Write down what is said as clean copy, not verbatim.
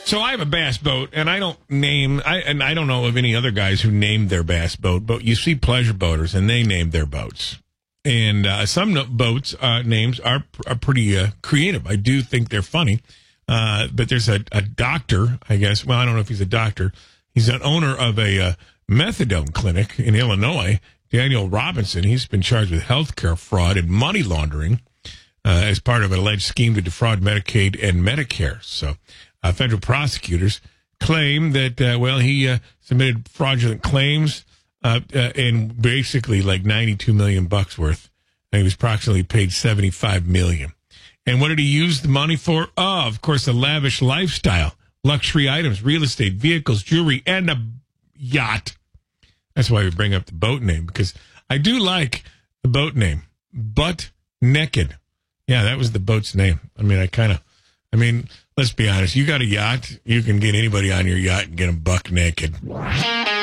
So I have a bass boat, and I don't know of any other guys who named their bass boat, but you see pleasure boaters, and they name their boats. And some boats names are pretty creative. I do think they're funny. But there's a doctor, I guess. Well, I don't know if he's a doctor. He's an owner of a methadone clinic in Illinois, Daniel Robinson. He's been charged with healthcare fraud and money laundering as part of an alleged scheme to defraud Medicaid and Medicare. So federal prosecutors claim that, he submitted fraudulent claims and basically like $92 million worth. And he was approximately paid $75 million. And what did he use the money for? Oh, of course, a lavish lifestyle, luxury items, real estate, vehicles, jewelry, and a yacht. That's why we bring up the boat name, because I do like the boat name, Butt Naked. Yeah, that was the boat's name. Let's be honest. You got a yacht, you can get anybody on your yacht and get them buck naked.